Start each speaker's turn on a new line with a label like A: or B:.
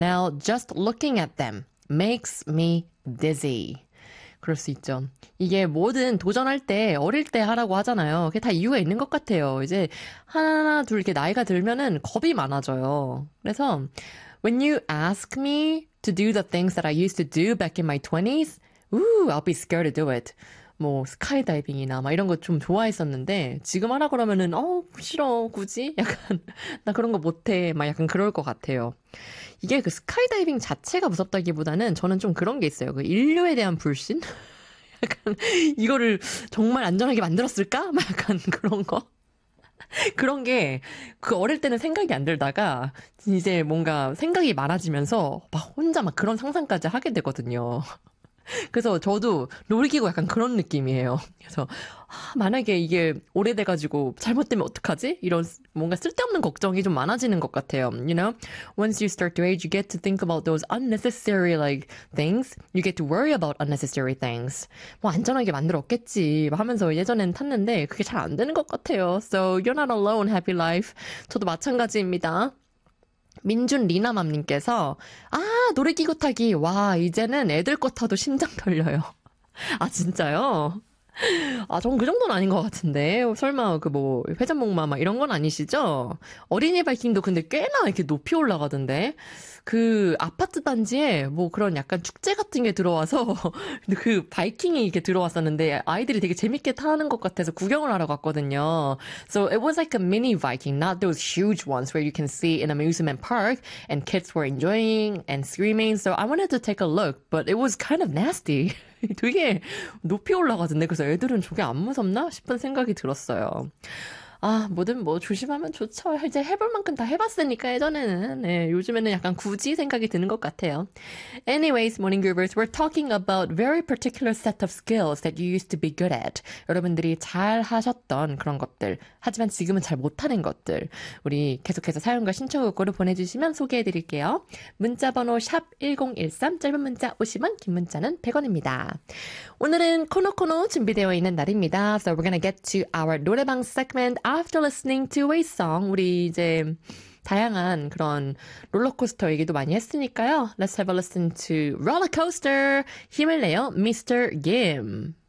A: Now, just looking at them makes me dizzy. 그럴 수 있죠. 이게 뭐든 도전할 때 어릴 때 하라고 하잖아요. 그게 다 이유가 있는 것 같아요. 이제 하나, 둘 이렇게 나이가 들면은 겁이 많아져요. 그래서 when you ask me to do the things that I used to do back in my 20s, ooh, I'll be scared to do it. 뭐 스카이다이빙이나 막 이런 거 좀 좋아했었는데 지금 하라 그러면은 싫어 굳이 약간 나 그런 거 못해 막 약간 그럴 것 같아요. 이게 그 스카이다이빙 자체가 무섭다기보다는 저는 좀 그런 게 있어요. 그 인류에 대한 불신? 약간 이거를 정말 안전하게 만들었을까? 막 약간 그런 거. 그런 게 그 어릴 때는 생각이 안 들다가 이제 뭔가 생각이 많아지면서 막 혼자 막 그런 상상까지 하게 되거든요. 그래서 저도 놀이기구 약간 그런 느낌이에요. 그래서 만약에 이게 오래돼가지고 잘못되면 어떡하지? 이런 뭔가 쓸데없는 걱정이 좀 많아지는 것 같아요. You know, once you start to age, you get to think about those unnecessary like things. You get to worry about unnecessary things. 뭐 안전하게 만들었겠지 하면서 예전엔 탔는데 그게 잘 안 되는 것 같아요. So you're not alone, happy life. 저도 마찬가지입니다. 민준 리나맘님께서 놀이기구 타기 와 이제는 애들 거 타도 심장 떨려요. 아 진짜요? 전 그 정도는 아닌 것 같은데. 설마 그 뭐 회전목마 막 이런 건 아니시죠? 어린이 바이킹도 근데 꽤나 이렇게 높이 올라가던데. 그 아파트 단지에 뭐 그런 약간 축제 같은 게 들어와서 그 바이킹이 이렇게 들어왔었는데 아이들이 되게 재밌게 타는 것 같아서 구경을 하러 갔거든요. So it was like a mini Viking, not those huge ones where you can see in amusement park and kids were enjoying and screaming. So I wanted to take a look, but it was kind of nasty. 되게 높이 올라가던데 그래서 애들은 저게 안 무섭나 싶은 생각이 들었어요. 뭐든 뭐 조심하면 좋죠. 이제 해볼 만큼 다 해봤으니까 예전에는. 네, 요즘에는 약간 굳이 생각이 드는 것 같아요. Anyways, Morning Groovers, we're talking about very particular set of skills that you used to be good at. 여러분들이 잘 하셨던 그런 것들. 하지만 지금은 잘 못하는 것들. 우리 계속해서 사연과 신청곡으로 보내주시면 소개해드릴게요. 문자번호 샵 1013, 짧은 문자 50원, 긴 문자는 100원입니다. 오늘은 코노코노 준비되어 있는 날입니다. So we're gonna get to our 노래방 segment after listening to a song. 우리 이제 다양한 그런 롤러코스터 얘기도 많이 했으니까요. Let's have a listen to Rollercoaster. 힘을 내요, Mr. Gim.